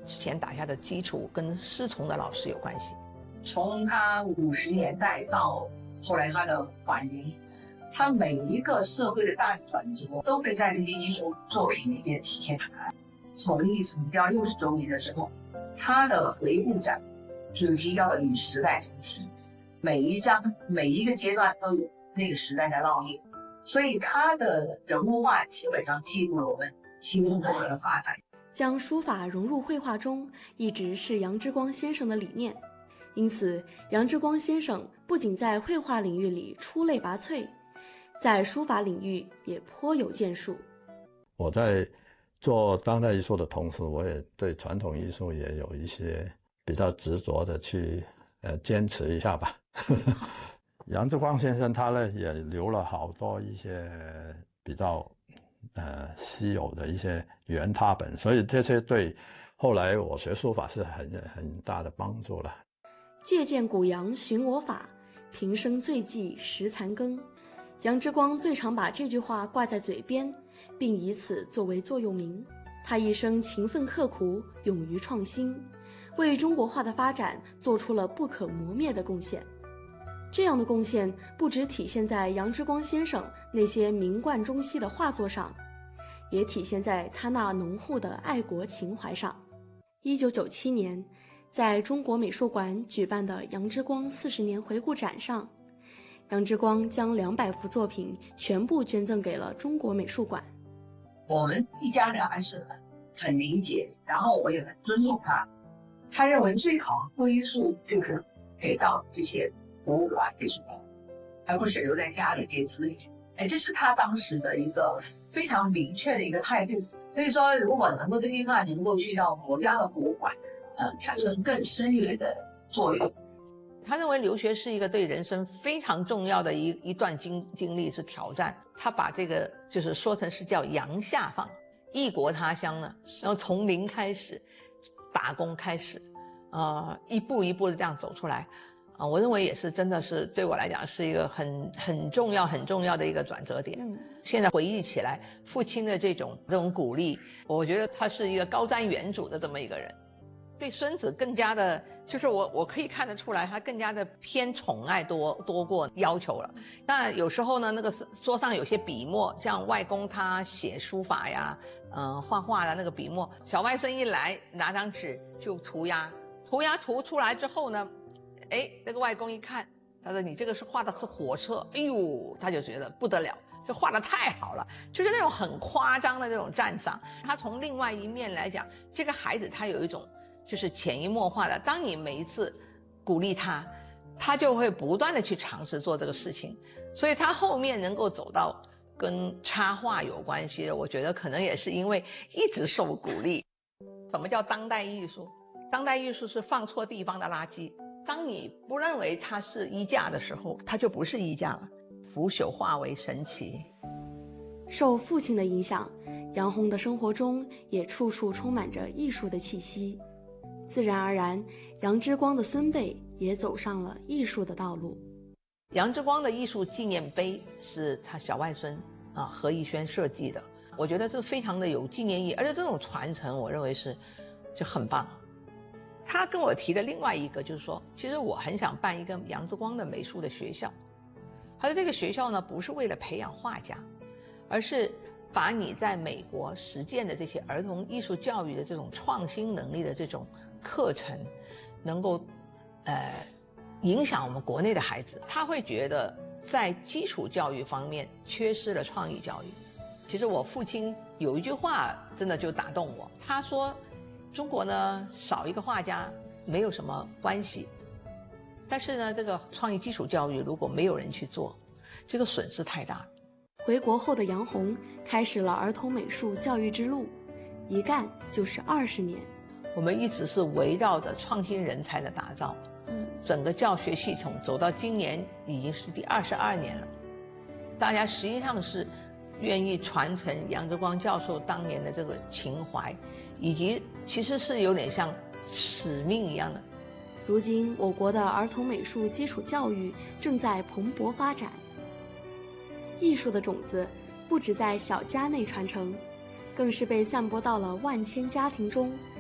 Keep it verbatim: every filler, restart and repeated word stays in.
之前打下的基础跟师从的老师有关系。 从他五十年代到后来他的晚年，他每一个社会的大转折都会在这些艺术作品里面体现出来。从艺重雕六十周年的时候，他的回顾展主题叫与时代同行，每一张每一个阶段都有那个时代的烙印，所以他的人物画基本上记录了我们新中国的发展。 将书法融入绘画中，一直是杨之光先生的理念。因此，杨之光先生不仅在绘画领域里出类拔萃，在书法领域也颇有建树。 我在做当代艺术的同时，我也对传统艺术也有一些比较执着的去呃坚持一下吧。杨之光先生他呢也留了好多一些比较呃稀有的一些原拓本，所以这些对后来我学书法是很很大的帮助了。 借鉴古杨寻我法，平生最忌识残羹。杨之光最常把这句话挂在嘴边，并以此作为座右铭。他一生勤奋刻苦，勇于创新，为中国画的发展做出了不可磨灭的贡献。这样的贡献不只体现在杨之光先生那些名贯中西的画作上，也体现在他那浓厚的爱国情怀上。一九九七年，在中国美术馆举办的杨之光四十年回顾展上，杨之光将两百幅作品全部捐赠给了中国美术馆。 我们一家人还是很很理解，然后我也很尊重他。他认为最好的归宿就是给到这些博物馆、美术馆，而不是留在家里给子女。哎，这是他当时的一个非常明确的一个态度。所以说，如果能够这句话能够去到国家的博物馆，呃，产生更深远的作用。 他认为留学是一个对人生非常重要的一一段经经历，是挑战。他把这个就是说成是叫洋下放，异国他乡呢，然后从零开始，打工开始，呃，一步一步的这样走出来。啊、呃，我认为也是真的是对我来讲是一个很很重要很重要的一个转折点。嗯，现在回忆起来，父亲的这种这种鼓励，我觉得他是一个高瞻远瞩的这么一个人。对孙子更加的，就是我我可以看得出来，他更加的偏宠爱多多过要求了。那有时候呢，那个桌上有些笔墨，像外公他写书法呀，嗯、呃，画画的那个笔墨，小外孙一来拿张纸就涂鸦，涂鸦涂出来之后呢，哎，那个外公一看，他说你这个是画的是火车，哎呦，他就觉得不得了。这画得太好了，就是那种很夸张的这种赞赏。他从另外一面来讲，这个孩子他有一种就是潜移默化的，当你每一次鼓励他，他就会不断的去尝试做这个事情。所以他后面能够走到跟插画有关系的，我觉得可能也是因为一直受鼓励。什么叫当代艺术？当代艺术是放错地方的垃圾。当你不认为它是衣架的时候，它就不是衣架了。腐朽化为神奇。 受父亲的影响，杨红的生活中也处处充满着艺术的气息。自然而然，杨之光的孙辈也走上了艺术的道路。 杨之光的艺术纪念碑是他小外孙啊何逸轩设计的，我觉得这非常的有纪念意义，而且这种传承我认为是就很棒。他跟我提的另外一个就是说，其实我很想办一个杨之光的美术的学校。他说这个学校呢不是为了培养画家，而是把你在美国实践的这些儿童艺术教育的这种创新能力的这种课程能够呃影响我们国内的孩子。他会觉得在基础教育方面缺失了创意教育。其实我父亲有一句话真的就打动我，他说中国呢少一个画家没有什么关系，但是呢这个创意基础教育如果没有人去做，这个损失太大。 回国后的杨红开始了儿童美术教育之路，一干就是二十年。 我们一直是围绕着创新人才的打造，整个教学系统走到今年已经是第二十二年了。大家实际上是愿意传承杨之光教授当年的这个情怀，以及其实是有点像使命一样的。 如今我国的儿童美术基础教育正在蓬勃发展，艺术的种子不只在小家内传承，更是被散播到了万千家庭中，